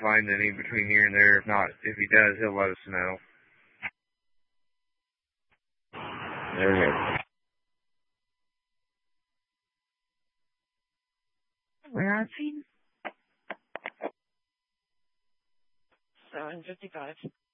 find any between here and there. If not, if he does, he'll let us know. Okay. We're on scene. 7:55.